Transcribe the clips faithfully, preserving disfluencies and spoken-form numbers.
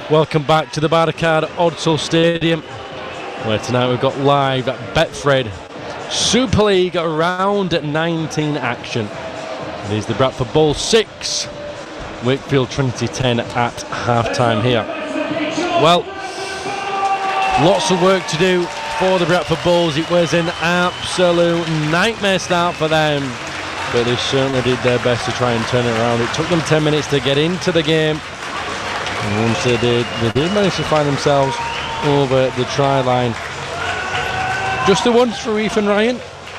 Welcome back to the Barricade Odsal Stadium, where tonight we've got live at Betfred Super League round nineteen action. It is the Bradford Bulls six, Wakefield Trinity ten at half time here. Well, lots of work to do for the Bradford Bulls. It was an absolute nightmare start for them, but they certainly did their best to try and turn it around. It took them ten minutes to get into the game, and once they did, they did manage to find themselves over the try line. Just the once for Ethan Ryan.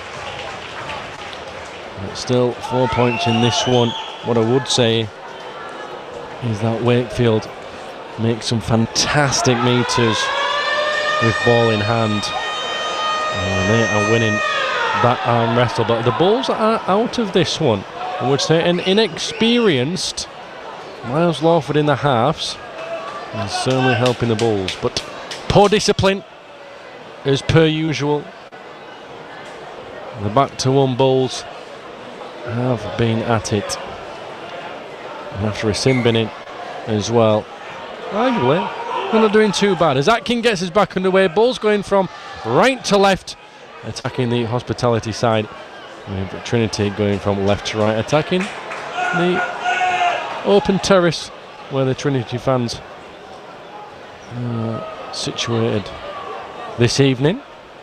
But still four points in this one. What I would say is that Wakefield makes some fantastic meters with ball in hand. And they are winning that arm wrestle. But the Bulls are out of this one. I would say an inexperienced Miles Lawford in the halves is certainly helping the Bulls. But poor discipline as per usual. The back to one Bulls have been at it. And after a sin bin in as well. Arguably, they're not doing too bad. As Atkin gets his back underway, Bulls going from right to left, attacking the hospitality side. With Trinity going from left to right, attacking the open terrace where the Trinity fans are situated this evening.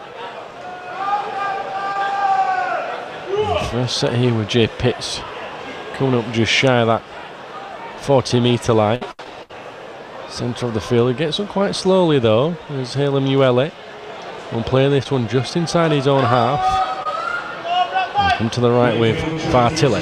The first set here with Jay Pitts coming up just shy of that forty metre line. Centre of the field. He gets up quite slowly though. There's Halem Uele. Will play this one just inside his own half. And come to the right with Vartile.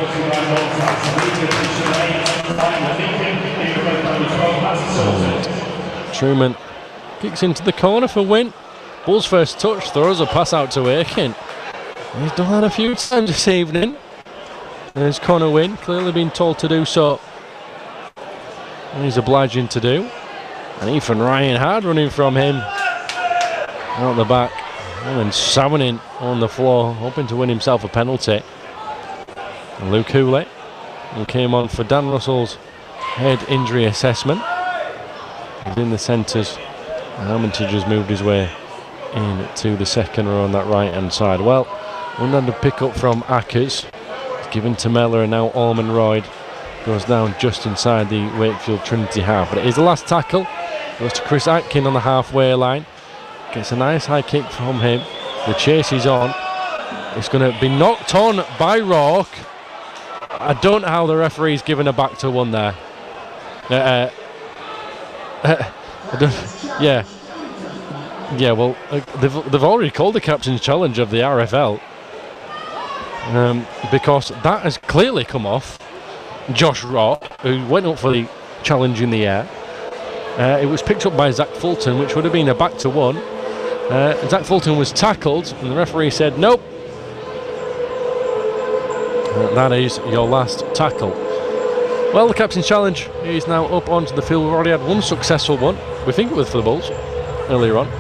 Truman kicks into the corner for Wynn. Bulls' first touch, throws a pass out to Aiken. He's done that a few times this evening. There's Connor Wynn, clearly been told to do so. And he's obliging to do. And Ethan Ryan hard running from him. Out the back. And then Salmoning on the floor, hoping to win himself a penalty. And Luke Hooley, who came on for Dan Russell's head injury assessment. He's in the centres. And Armitage has moved his way in to the second row on that right hand side. Well, one-handed pick up from Ackers. It's given to Mellor, and now Orman Royd goes down just inside the Wakefield Trinity half. But it is the last tackle. Goes to Chris Atkin on the halfway line. Gets a nice high kick from him. The chase is on. It's going to be knocked on by Rourke. I don't know how the referee's given a back to one there. Uh, uh, uh, I don't, yeah. Yeah, well, uh, they've, they've already called the captain's challenge of the R F L. Um, because that has clearly come off Josh Rourke, who went up for the challenge in the air. Uh, it was picked up by Zach Fulton, which would have been a back to one. Uh, Zach Fulton was tackled, and the referee said, nope. Uh, that is your last tackle. Well, the captain's challenge is now up onto the field. We've already had one successful one. We think it was for the Bulls earlier on.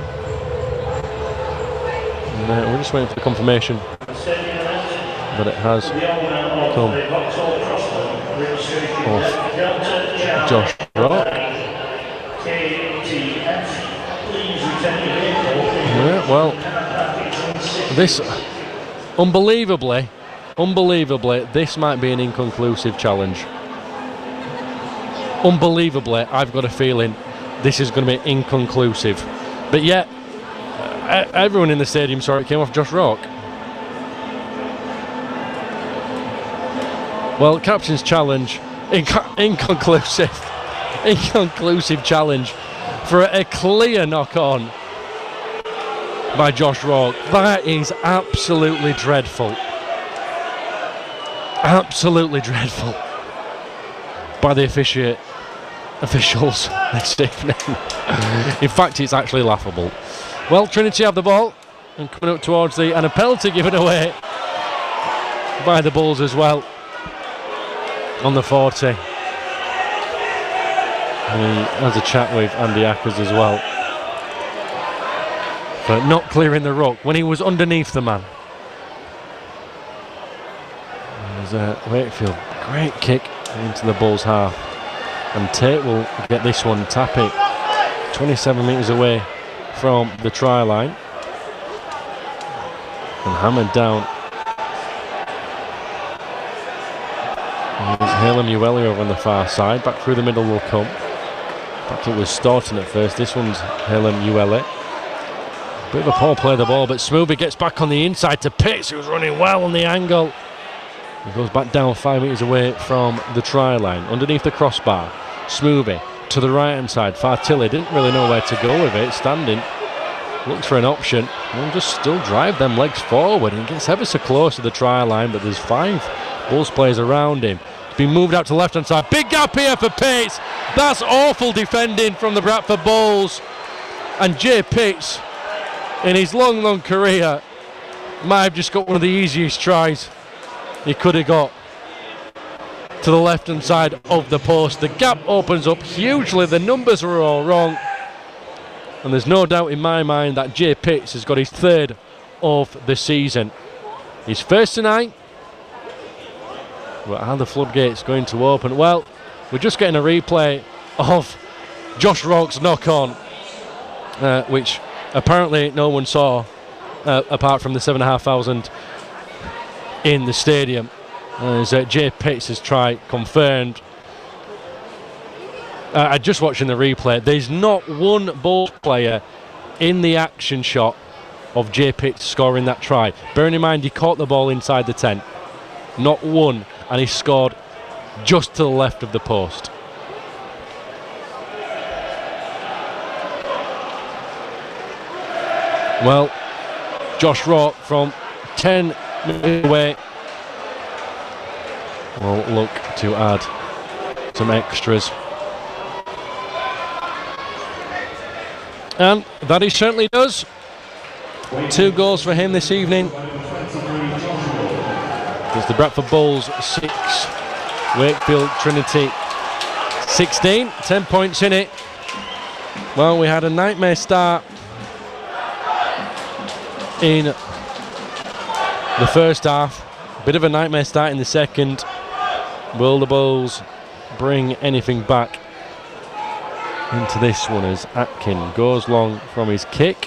And, uh, we're just waiting for the confirmation that it has come off Josh Rourke. Yeah, well, this, unbelievably, unbelievably, this might be an inconclusive challenge. Unbelievably, I've got a feeling this is going to be inconclusive. But yet, uh, everyone in the stadium saw it came off Josh Rourke. Well, captain's challenge, inc inconclusive, inconclusive challenge for a, a clear knock-on by Josh Rourke. That is absolutely dreadful. Absolutely dreadful by the officiate officials this evening. In fact, it's actually laughable. Well, Trinity have the ball and coming up towards the, and a penalty given away by the Bulls as well on the forty. And he has a chat with Andy Ackers as well, but not clearing the ruck when he was underneath the man. There's a Wakefield great kick into the Bulls half. And Tate will get this one, tap it. twenty-seven metres away from the try line. And hammered down. There's Halem Uele over on the far side. Back through the middle will come. In fact, it was Staunton at first. This one's Halem Uele. Bit of a poor play of the ball, but Smoothie gets back on the inside to Pitts, who's running well on the angle. He goes back down five metres away from the try line, underneath the crossbar. Smoothie to the right hand side. Fartilli didn't really know where to go with it, standing. Looks for an option. And just still drive them legs forward and gets ever so close to the try line, but there's five Bulls players around him. He's been moved out to the left hand side. Big gap here for Pitts. That's awful defending from the Bradford Bulls. And Jay Pitts, in his long, long career, might have just got one of the easiest tries he could have got to the left hand side of the post. The gap opens up hugely. The numbers are all wrong. And there's no doubt in my mind that Jay Pitts has got his third of the season. His first tonight. But are the floodgates going to open? Well, we're just getting a replay of Josh Rock's knock on, uh, which apparently no one saw, uh, apart from the seven and a half thousand in the stadium. As uh, Jay Pitts has tried confirmed. Uh, I just watching the replay. There's not one Bulls player in the action shot of Jay Pitts scoring that try. Bearing in mind he caught the ball inside the ten. Not one, and he scored just to the left of the post. Well, Josh Rock from ten minutes away will look to add some extras. And that he certainly does. Two goals for him this evening. It's the Bradford Bulls six, Wakefield Trinity sixteen, ten points in it. Well, we had a nightmare start in the first half, bit of a nightmare start in the second. Will the Bulls bring anything back into this one as Atkin goes long from his kick?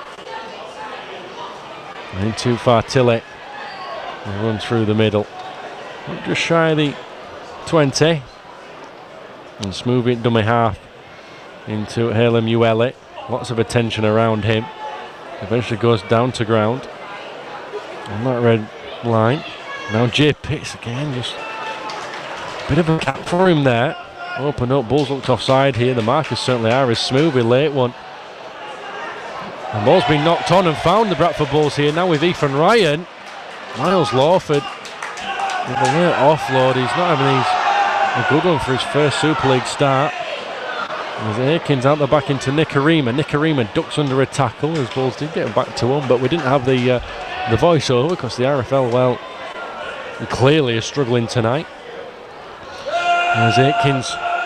And too far Tillett. Run through the middle. Just shy of the twenty. And smooth it dummy half into Halem Uele. Lots of attention around him. Eventually goes down to ground on that red line. Now Jay Pitts again, just a bit of a gap for him there. Open up, Bulls looked offside here. The markers certainly are as smooth, a late one. The ball's been knocked on and found, the Bradford Bulls here now with Ethan Ryan. Miles Lawford with a late offload. He's not having these a good one for his first Super League start. As Aikens out the back into Nicarima. Nicarima ducks under a tackle as Bulls did get back to one, but we didn't have the uh, the voiceover because the R F L, well, clearly is struggling tonight. As Aikens